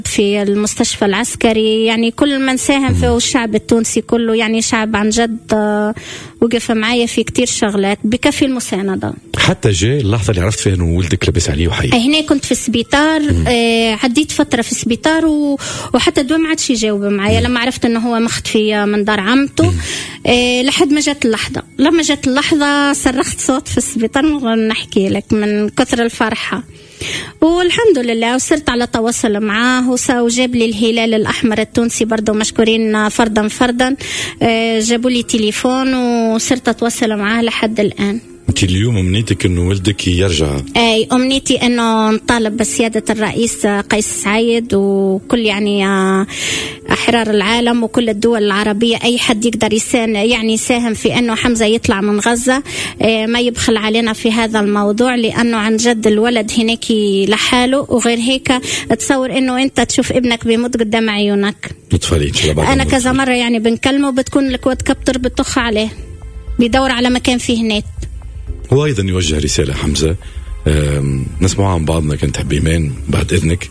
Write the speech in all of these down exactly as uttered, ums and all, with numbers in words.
في المستشفى العسكري، يعني كل من ساهم فيه الشعب التونسي كله، يعني شعب عن جد وقف معايا في كتير شغلات بكفي المساندة. حتى جاء اللحظة اللي عرفت فيها انه ولدك لبس عليه وحي. هنا كنت في السبيطار، آه عديت فترة في السبيطار و... وحتى الدواء ما عادش يجاوب معايا لما عرفت انه هو مختفي من دار عمته، آه لحد ما جات اللحظة. لما جات اللحظة صرخت صوت في السبيطار نحكي لك من كثر الفرحة، والحمد لله وصرت على تواصل معاه وجاب لي الهلال الأحمر التونسي برضو مشكورين فردا فردا، آه جابوا لي تليفون وصرت أتواصل معاه لحد الآن. انت اليوم امنيتك انه ولدك يرجع؟ اي امنيتي انه نطالب بسيادة الرئيس قيس سعيد وكل يعني احرار العالم وكل الدول العربية، اي حد يقدر يساهم يعني يساهم في انه حمزة يطلع من غزة، ما يبخل علينا في هذا الموضوع، لانه عن جد الولد هناك لحاله. وغير هيك تصور انه انت تشوف ابنك بيموت قدام عيونك. انا كذا مرة يعني بنكلمه بتكون الكواد كبتر بتخ عليه بيدور على مكان فيه نت. وأيضا يوجه رسالة حمزة نسمعها عن بعضنا. كنت حب إيمان بعد إذنك.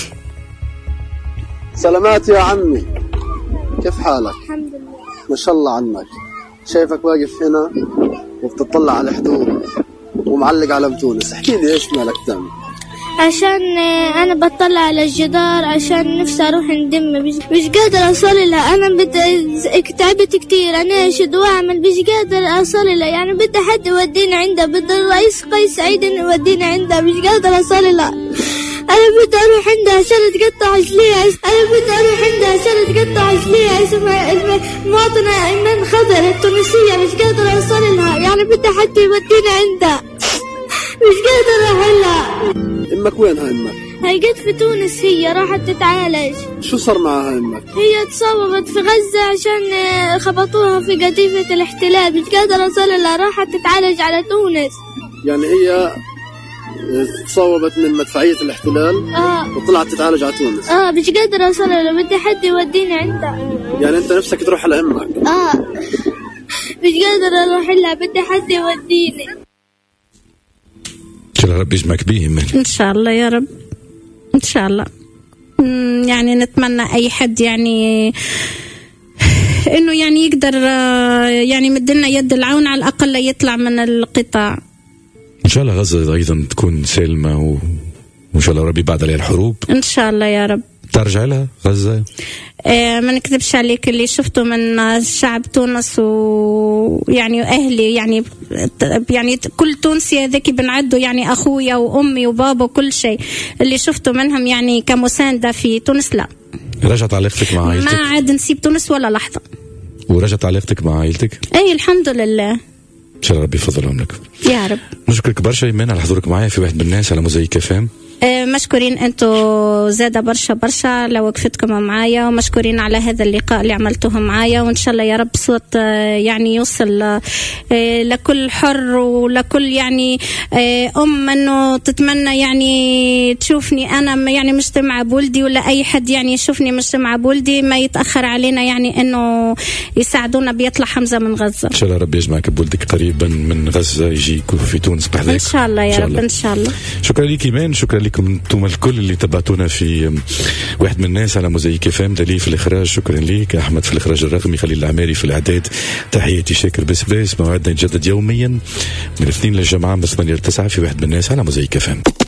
سلامات يا عمي، كيف حالك؟ الحمد لله. ما شاء الله عنك، شايفك واقف هنا وبتطلع على الحدود ومعلق علم تونس. احكي لي ايش مالك تعمل؟ عشان انا بطلع على الجدار عشان نفسي اروح ندم، مش قادر اوصل لها. انا بدي تعبت كتير، انا اشد واعمل مش قادر اوصل لها، يعني بدي حد يودينا عندها، بدي الرئيس قيس سعيد يودينا عندها، مش قادر اوصل لها. انا بدي اروح عندها عشان تقطع رجليها، انا بدي اروح عندها عشان تقطع رجليها. اسمها المواطنة ايمان خضر التونسية، مش قادر اوصل لها، يعني بدي حد يودينا عندها، مش قادر اروح لها. امك وينها امك؟ هي جت في تونس، هي راحت تتعالج. شو صار معها امك؟ هي تصوبت في غزة عشان خبطوها في قذيفة الاحتلال، مش قادرة اوصل لها، راحت تتعالج على تونس. يعني هي تصوبت من مدفعية الاحتلال اه وطلعت تتعالج على تونس. اه مش قادرة اوصل لها، بدي حد يوديني عندها. يعني انت نفسك تروح على امك؟ اه مش قادرة اروح لها، بدي حد يوديني. إن شاء الله رب يجمعك به من. إن شاء الله يا رب، إن شاء الله. يعني نتمنى أي حد يعني إنه يعني يقدر يعني مدلنا يد العون على الأقل يطلع من القطاع. إن شاء الله غزة أيضا تكون سالمة و... وإن شاء الله ربي بعد عليها الحروب. إن شاء الله يا رب. ترجع لها غزة؟ آه ما نكذبش عليك، اللي شفته من شعب تونس ويعني أهلي يعني يعني كل تونسي هذاك بنعده يعني أخويا وأمي وبابا وكل شيء، اللي شفته منهم يعني كمساندة في تونس. لا رجعت علاقتك مع عائلتك؟ ما عاد نسيب تونس ولا لحظة. ورجعت علاقتك مع عائلتك؟ أي الحمد لله. إن شاء الله ربي يفضلهم لك يا رب. نشكرك برشا إيمان على حضورك معايا في واحد من الناس على موزايك اف ام. مشكورين انتو زادة برشا برشا لوقفتكم معايا، ومشكورين على هذا اللقاء اللي عملتوه معايا، وان شاء الله يا رب صوت يعني يوصل لكل حر ولكل يعني ام انه تتمنى يعني تشوفني انا يعني مجتمع بولدي، ولا اي حد يعني يشوفني مجتمع بولدي، ما يتاخر علينا يعني انه يساعدونا بيطلع حمزة من غزة. ان شاء الله ربي يجمعك بولدك قريبا من غزة يجيك في تونس بحذاك ان شاء الله يا رب. ان شاء الله. شكرا لك ايمان، شكرا لكم انتم الكل اللي تبعتونا في واحد من الناس على موزايك اف ام. دليل في الاخراج، شكرا ليك. احمد في الاخراج الرقمي، خليل العماري في الاعداد. تحياتي شاكر بسباس. موعدنا يتجدد يوميا من الاثنين للجمعة من ثمانية لتسعة في واحد من الناس على موزايك اف ام.